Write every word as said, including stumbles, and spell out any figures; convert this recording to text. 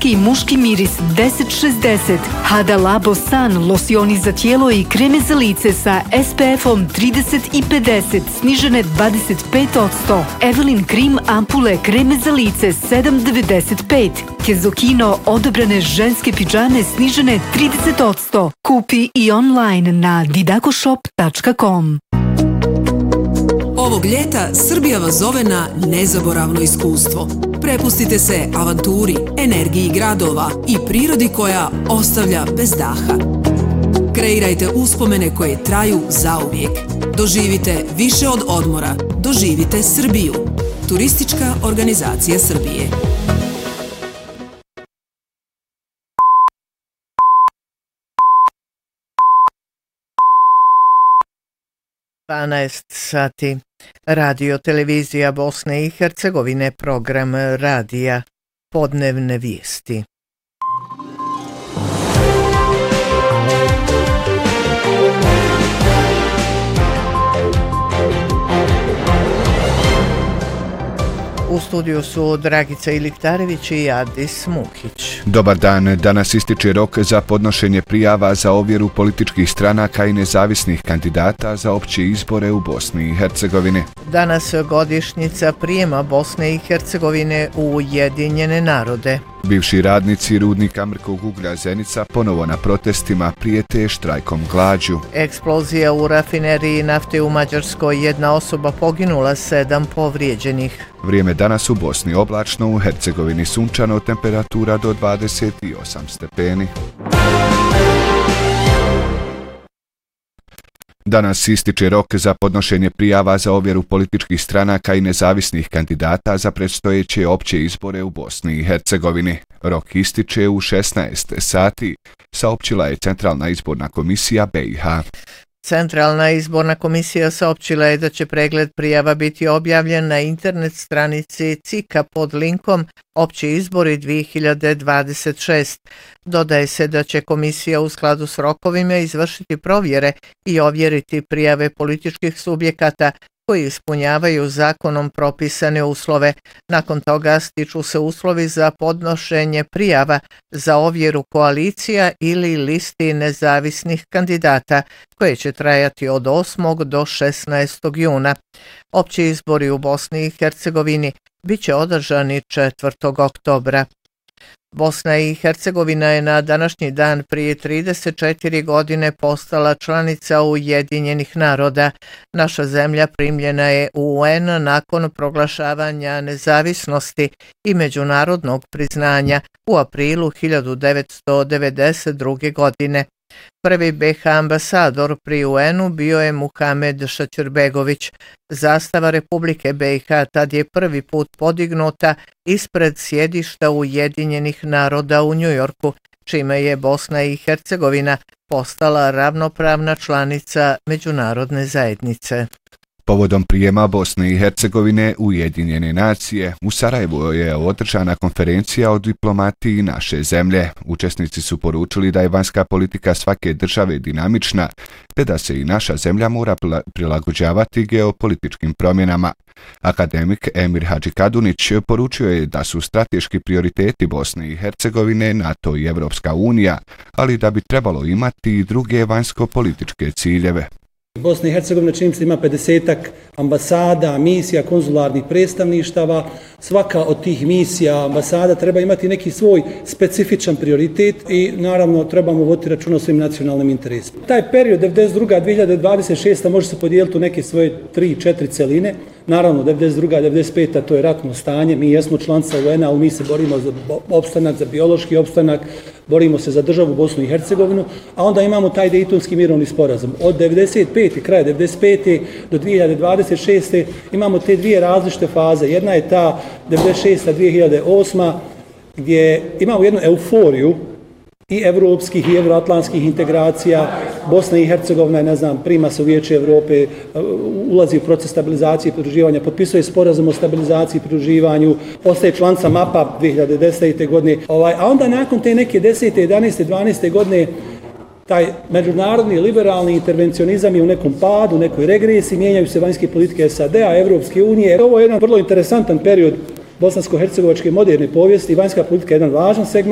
ženski i muški miris deset šezdeset, Hada Labo San, losioni za tijelo i kreme za lice sa S P F-om trideset i pedeset, snižene dvadeset pet posto. Evelyn Krim ampule kreme za lice sedam devedeset pet. Kezokino odabrane ženske pidžame snižene trideset posto. Kupi i online na didakoshop tačka com. Ovog ljeta Srbija vas zove na nezaboravno iskustvo. Prepustite se avanturi, energiji gradova i prirodi koja ostavlja bez daha. Kreirajte uspomene koje traju zauvijek. Doživite više od odmora. Doživite Srbiju. Turistička organizacija Srbije. dvanaest sati. Radio televizija Bosne i Hercegovine, program radija, podnevne vijesti. U studiju su Dragica Iliktarević i Adis Mukić. Dobar dan. Danas ističe rok za podnošenje prijava za ovjeru političkih stranaka i nezavisnih kandidata za opće izbore u Bosni i Hercegovini. Danas godišnjica prijema Bosne i Hercegovine u Ujedinjene narode. Bivši radnici rudnika mrkog uglja Zenica ponovo na protestima prijete štrajkom glađu. Eksplozija u rafineriji nafte u Mađarskoj, jedna osoba poginula, sedam povrijeđenih. Vrijeme danas u Bosni oblačno, u Hercegovini sunčano, temperatura do dvadeset osam stepeni. Danas ističe rok za podnošenje prijava za ovjeru političkih stranaka i nezavisnih kandidata za predstojeće opće izbore u Bosni i Hercegovini. Rok ističe u šesnaest sati, saopćila je Centralna izborna komisija B i H. Centralna izborna komisija saopćila je da će pregled prijava biti objavljen na internet stranici C I K-a pod linkom Opći izbori dvije hiljade dvadeset šest. Dodaje se da će komisija u skladu s rokovima izvršiti provjere i ovjeriti prijave političkih subjekata koji ispunjavaju zakonom propisane uslove. Nakon toga stiču se uslovi za podnošenje prijava za ovjeru koalicija ili listi nezavisnih kandidata, koje će trajati od osmog do šesnaestog juna. Opći izbori u Bosni i Hercegovini bit će održani četvrtog oktobra. Bosna i Hercegovina je na današnji dan prije trideset četiri godine postala članica Ujedinjenih naroda. Naša zemlja primljena je u U N nakon proglašavanja nezavisnosti i međunarodnog priznanja u aprilu hiljadu devetsto devedeset druge. godine. Prvi B H ambasador pri U N-u bio je Muhamed Šaćirbegović. Zastava Republike B i H tad je prvi put podignuta ispred sjedišta Ujedinjenih naroda u Njujorku, čime je Bosna i Hercegovina postala ravnopravna članica međunarodne zajednice. Povodom prijema Bosne i Hercegovine u Ujedinjene nacije, u Sarajevu je održana konferencija o diplomatiji naše zemlje. Učesnici su poručili da je vanjska politika svake države dinamična, te da se i naša zemlja mora prilagođavati geopolitičkim promjenama. Akademik Emir Hadžikadunić poručio je da su strateški prioriteti Bosne i Hercegovine NATO i Evropska unija, ali da bi trebalo imati i druge vanjsko-političke ciljeve. Bosna i Hercegovina čini se ima pedesetak ambasada, misija, konzularnih predstavništava. Svaka od tih misija, ambasada treba imati neki svoj specifičan prioritet i naravno trebamo voditi računa o svim nacionalnim interesima. Taj period devedeset druga do dvije hiljade dvadeset šesta može se podijeliti u neke svoje tri četiri celine. Naravno, devedeset druga do devedeset peta to je ratno stanje, mi jesmo članica U N-a, ali mi se borimo za opstanak, za biološki opstanak, borimo se za državu Bosnu i Hercegovinu, a onda imamo taj Dejtonski mirovni sporazum. Od devedeset pete kraja devedeset pete do dvije hiljade dvadeset šeste imamo te dvije različite faze. Jedna je ta devedeset šesta do dvije hiljade osma gdje imamo jednu euforiju i evropskih i evroatlantskih integracija. Bosna i Hercegovina, ne znam, prima se u Vijeće Evrope, ulazi u proces stabilizacije i pridruživanja, potpisuje sporazum o stabilizaciji i pridruživanju, postaje članica mapa dvije hiljade desete. godine, ovaj, a onda nakon te neke desete, jedanaeste, dvanaeste. godine taj međunarodni liberalni intervencionizam je u nekom padu, u nekoj regresiji, mijenjaju se vanjske politike S A D-a, Evropske unije. Ovo je jedan vrlo interesantan period bosansko-hercegovačke moderne povijesti i vanjska politika je jedan važan segment.